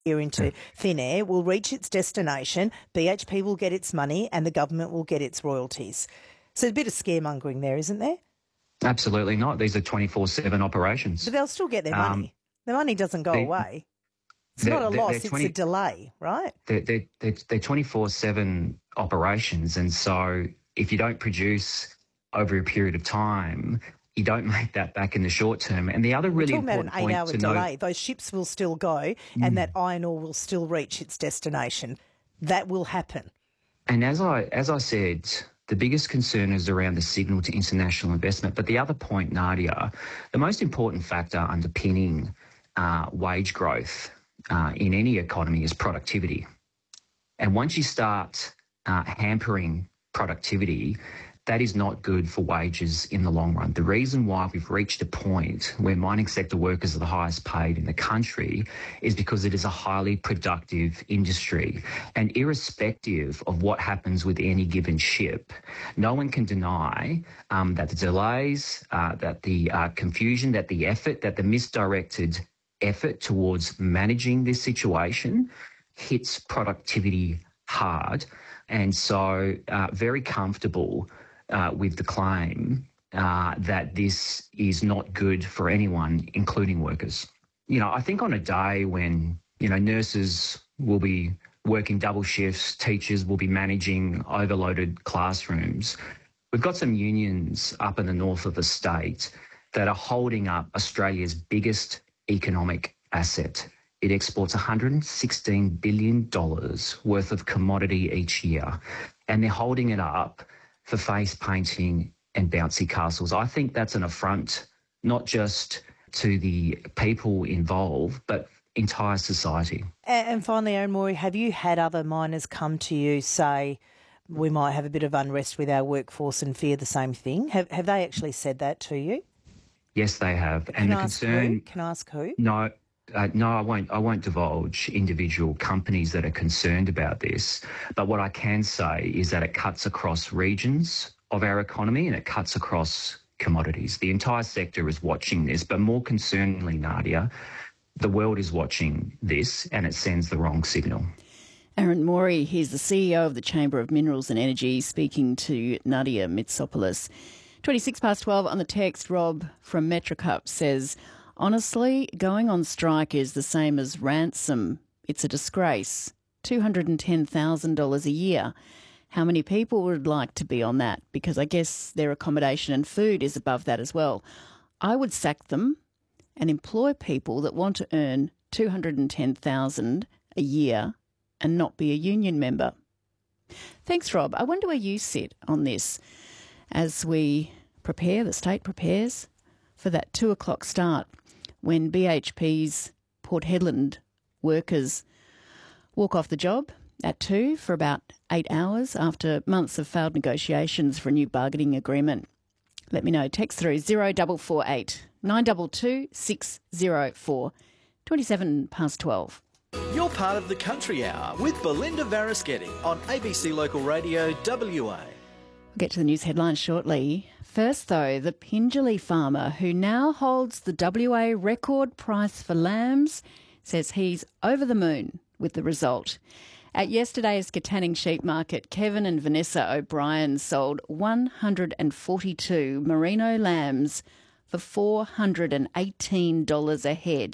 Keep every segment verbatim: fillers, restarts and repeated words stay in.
here into thin air, will reach its destination, B H P will get its money and the government will get its royalties. So a bit of scaremongering there, isn't there? Absolutely not. These are twenty-four seven operations. But they'll still get their Um, money. The money doesn't go they- away. It's they're- not a they're- loss, they're it's twenty a delay, right? They're, they're, they're, they're twenty-four seven operations, and so if you don't produce over a period of time, you don't make that back in the short term. And the other really We're talking important about an point eight-hour to delay. note, Those ships will still go and that iron ore will still reach its destination. That will happen. and as I as I said, the biggest concern is around the signal to international investment. But the other point, Nadia, the most important factor underpinning uh, wage growth uh, in any economy is productivity. And once you start uh, hampering productivity, that is not good for wages in the long run. The reason why we've reached a point where mining sector workers are the highest paid in the country is because it is a highly productive industry. And irrespective of what happens with any given ship, no one can deny um, that the delays, uh, that the uh, confusion, that the effort, that the misdirected effort towards managing this situation hits productivity hard. And so uh, very comfortable uh, with the claim uh, that this is not good for anyone, including workers. You know, I think on a day when, you know, nurses will be working double shifts, teachers will be managing overloaded classrooms, we've got some unions up in the north of the state that are holding up Australia's biggest economic asset. It exports one hundred sixteen billion dollars worth of commodity each year, and they're holding it up for face painting and bouncy castles. I think that's an affront, not just to the people involved, but entire society. And, and finally, Aaron Morey, have you had other miners come to you say, we might have a bit of unrest with our workforce and fear the same thing? Have, have they actually said that to you? Yes, they have. Can and I the ask concern... who? Can I ask who? No, Uh, no, I won't. I won't divulge individual companies that are concerned about this. But what I can say is that it cuts across regions of our economy and it cuts across commodities. The entire sector is watching this, but more concerningly, Nadia, the world is watching this and it sends the wrong signal. Aaron Morey, he's the C E O of the Chamber of Minerals and Energy, speaking to Nadia Mitsopoulos. twenty-six past twelve on the text. Rob from Metrocup says, honestly, going on strike is the same as ransom. It's a disgrace. two hundred ten thousand dollars a year. How many people would like to be on that? Because I guess their accommodation and food is above that as well. I would sack them and employ people that want to earn two hundred ten thousand dollars a year and not be a union member. Thanks, Rob. I wonder where you sit on this as we prepare, the state prepares for that two o'clock start, when B H P's Port Hedland workers walk off the job at two for about eight hours after months of failed negotiations for a new bargaining agreement. Let me know. Text through zero four four eight nine two two six zero four. twenty-seven past twelve. You're part of the Country Hour with Belinda Varaschetti on A B C Local Radio W A. We'll get to the news headlines shortly. First, though, the Pingelly farmer who now holds the W A record price for lambs says he's over the moon with the result. At yesterday's Katanning Sheep Market, Kevin and Vanessa O'Brien sold one hundred forty-two merino lambs for four hundred eighteen dollars a head,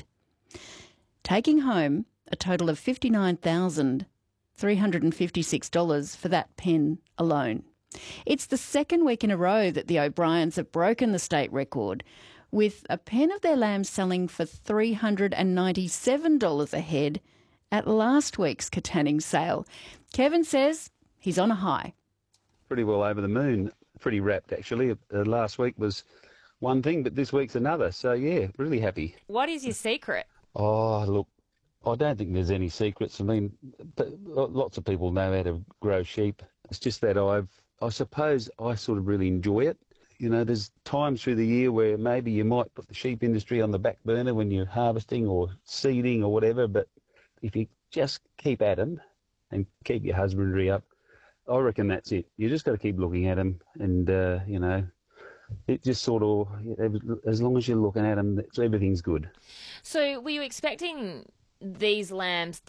taking home a total of fifty-nine thousand three hundred fifty-six dollars for that pen alone. It's the second week in a row that the O'Briens have broken the state record, with a pen of their lambs selling for three hundred ninety-seven dollars a head at last week's Katanning sale. Kevin says he's on a high. Pretty well over the moon. Pretty wrapped, actually. Uh, last week was one thing, but this week's another. So, yeah, really happy. What is your secret? Oh, look, I don't think there's any secrets. I mean, but lots of people know how to grow sheep. It's just that I've, I suppose I sort of really enjoy it. You know, there's times through the year where maybe you might put the sheep industry on the back burner when you're harvesting or seeding or whatever, but if you just keep at them and keep your husbandry up, I reckon that's it. You just got to keep looking at them and, uh, you know, it just sort of, as long as you're looking at them, everything's good. So were you expecting these lambs